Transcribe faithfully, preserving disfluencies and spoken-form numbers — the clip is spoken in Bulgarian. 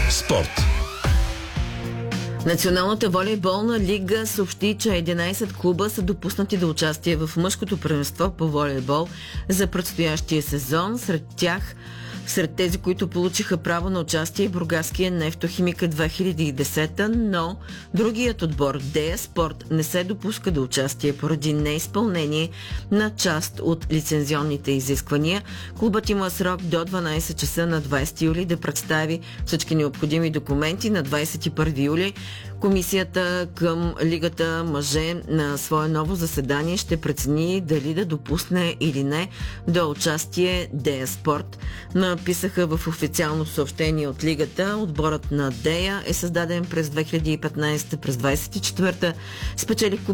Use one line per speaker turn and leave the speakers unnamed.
Спорт.
Националната волейболна лига съобщи, че единайсет клуба са допуснати до участие в мъжкото първенство по волейбол за предстоящия сезон. Сред тях, сред тези, които получиха право на участие, Бургаския Нефтохимика две хиляди и десета, но другият отбор, Дея Спорт, не се допуска до участие поради неизпълнение на част от лицензионните изисквания. Клубът има срок до дванайсет часа на двайсети юли да представи всички необходими документи. На двайсет и първи юли комисията към Лигата мъже на свое ново заседание ще прецени дали да допусне или не до участие Дея Спорт. Написаха в официално съобщение от Лигата: отборът на Дея е създаден през две хиляди и петнайсета, през двайсет и четвърта спечели куп